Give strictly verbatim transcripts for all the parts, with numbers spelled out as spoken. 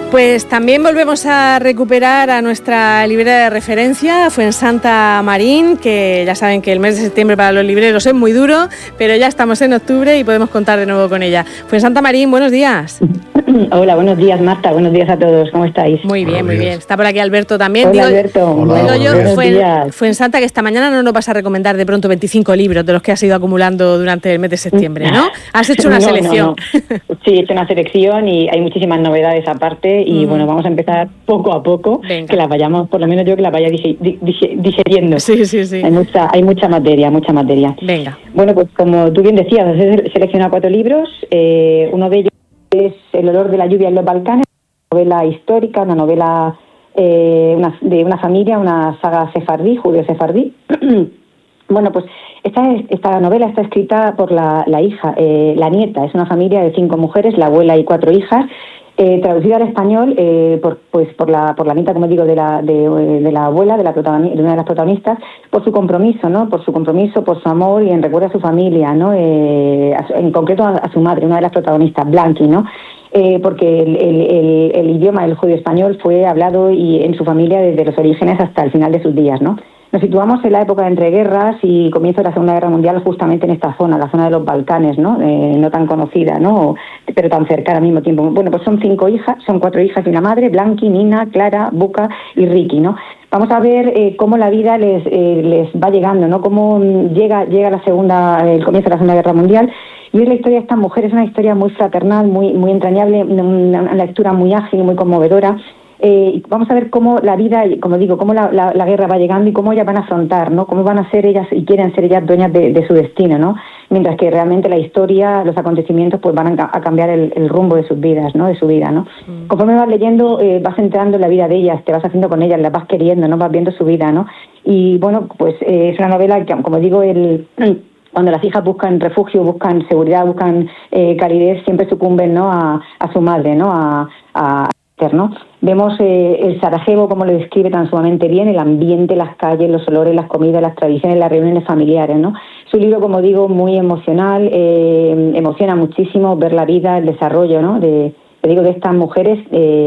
Pues también volvemos a recuperar a nuestra librera de referencia, Fuensanta Marín, que ya saben que el mes de septiembre para los libreros es muy duro, pero ya estamos en octubre y podemos contar de nuevo con ella. Fuensanta Marín, buenos días. Hola, buenos días, Marta, buenos días a todos, ¿cómo estáis? Muy bien, muy bien. Está por aquí Alberto también. Hola, digo, Alberto. Hola, digo yo, buenos Fuen, días. Fuensanta, que esta mañana no nos vas a recomendar de pronto veinticinco libros de los que has ido acumulando durante el mes de septiembre, ¿no? Has hecho una no, selección. No, no. Sí, he hecho una selección y hay muchísimas novedades aparte y uh-huh. bueno, vamos a empezar poco a poco, Venga. que las vayamos, por lo menos yo que las vaya digeriendo. Sí, sí, sí. Hay mucha, hay mucha materia, mucha materia. Venga. Bueno, pues como tú bien decías, he seleccionado cuatro libros, eh, uno de ellos es El olor de la lluvia en los Balcanes, una novela histórica, una novela eh, una, de una familia, una saga sefardí, judío-sefardí. Bueno, pues esta, esta novela está escrita por la, la hija, eh, la nieta, es una familia de cinco mujeres, la abuela y cuatro hijas, eh, traducida al español eh, por, pues por la por la nieta, como digo, de la de, de la abuela, de, la de una de las protagonistas, por su compromiso, ¿no? Por su compromiso, por su amor y en recuerdo a su familia, ¿no? Eh, a su, en concreto a, a su madre, una de las protagonistas, Blanqui, ¿no? Eh, porque el, el, el, el idioma del judío español fue hablado y en su familia desde los orígenes hasta el final de sus días, ¿no? Nos situamos en la época de entreguerras y comienzo de la Segunda Guerra Mundial justamente en esta zona, la zona de los Balcanes, ¿no? Eh, no tan conocida, ¿no? Pero tan cercana al mismo tiempo. Bueno, pues son cinco hijas, son cuatro hijas y una madre, Blanqui, Nina, Clara, Buca y Ricky, ¿no? Vamos a ver eh, cómo la vida les eh, les va llegando, ¿no? Cómo llega llega la segunda el comienzo de la Segunda Guerra Mundial. Y es la historia de estas mujeres, una historia muy fraternal, muy muy entrañable, una, una lectura muy ágil, muy conmovedora. Eh, vamos a ver cómo la vida, como digo, cómo la, la, la guerra va llegando y cómo ellas van a afrontar, ¿no? Cómo van a ser ellas y quieren ser ellas dueñas de, de su destino, ¿no? Mientras que realmente la historia, los acontecimientos, pues van a, a cambiar el, el rumbo de sus vidas, ¿no? De su vida, ¿no? Mm. Conforme vas leyendo, eh, vas entrando en la vida de ellas, te vas haciendo con ellas, las vas queriendo, ¿no? Vas viendo su vida, ¿no? Y bueno, pues eh, es una novela que, como digo, el cuando las hijas buscan refugio, buscan seguridad, buscan eh, calidez, siempre sucumben, ¿no? A, a su madre, ¿no? A, a ¿no? Vemos eh, el Sarajevo, como lo describe tan sumamente bien, el ambiente, las calles, los olores, las comidas, las tradiciones, las reuniones familiares, ¿no? Es un libro, como digo, muy emocional, eh, emociona muchísimo ver la vida, el desarrollo, ¿no? De, te digo, de estas mujeres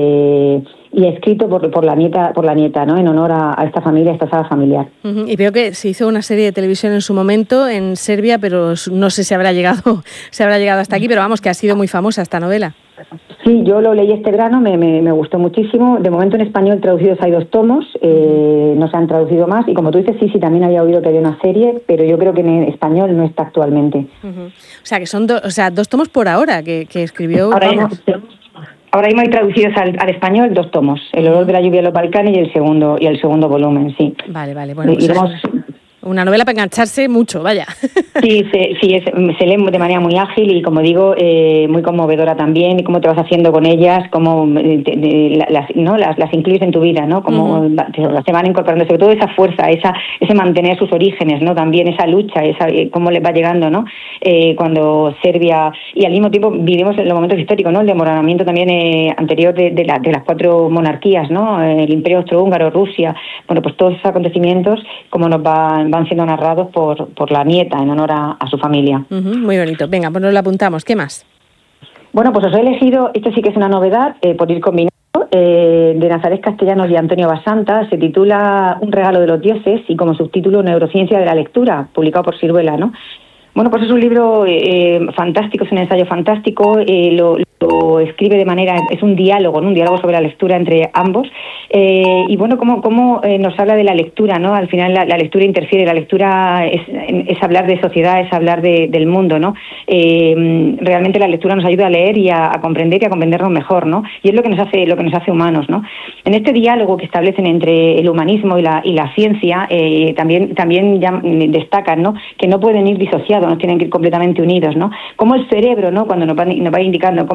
eh, y escrito por, por la nieta, por la nieta, ¿no? En honor a, a esta familia, a esta saga familiar. Uh-huh. Y veo que se hizo una serie de televisión en su momento en Serbia, pero no sé si habrá llegado, si habrá llegado hasta aquí, pero vamos, que ha sido muy famosa esta novela. Sí, yo lo leí este verano, me, me, me gustó muchísimo. De momento en español traducidos hay dos tomos, eh, no se han traducido más. Y como tú dices, sí, sí, también había oído que había una serie, pero yo creo que en español no está actualmente. Uh-huh. O sea, que son do, o sea, dos tomos por ahora que, que escribió. Ahora mismo, ahora mismo hay traducidos al, al español dos tomos, El olor de la lluvia en los Balcanes y el segundo y el segundo volumen, sí. Vale, vale, bueno. Pues iremos... Una novela para engancharse mucho, vaya. Sí, se, sí es, se lee de manera muy ágil y, como digo, eh, muy conmovedora también. Y cómo te vas haciendo con ellas, cómo te, te, las, ¿no? las, las incluyes en tu vida, ¿no? Cómo uh-huh. te, se van incorporando, sobre todo esa fuerza, esa ese mantener sus orígenes, ¿no? También esa lucha, esa cómo les va llegando, ¿no? Eh, cuando Serbia... Y al mismo tiempo vivimos en los momentos históricos, ¿no? El desmoronamiento también eh, anterior de, de, la, de las cuatro monarquías, ¿no? El Imperio Austrohúngaro, Rusia... Bueno, pues todos esos acontecimientos, como nos van... van siendo narrados por, por la nieta en honor a, a su familia. Uh-huh, muy bonito. Venga, pues nos lo apuntamos. ¿Qué más? Bueno, pues os he elegido, esto sí que es una novedad, eh, por ir combinando, eh, de Nazaret Castellanos y Antonio Basanta. Se titula Un regalo de los dioses y como subtítulo Neurociencia de la lectura, publicado por Siruela, ¿no? Bueno, pues es un libro eh, fantástico, es un ensayo fantástico, eh, lo, lo escribe de manera, es un diálogo, ¿no? Un diálogo sobre la lectura entre ambos, eh, y bueno, cómo, cómo eh, nos habla de la lectura, ¿no? Al final la, la lectura interfiere, la lectura es, es hablar de sociedad, es hablar de, del mundo, ¿no? Eh, realmente la lectura nos ayuda a leer y a, a comprender y a comprendernos mejor, ¿no? Y es lo que nos hace, lo que nos hace humanos, ¿no? En este diálogo que establecen entre el humanismo y la, y la ciencia, eh, también, también ya destacan, ¿no? Que no pueden ir disociados, nos tienen que ir completamente unidos, ¿no? Como el cerebro, ¿no? Cuando nos va, nos va indicando cómo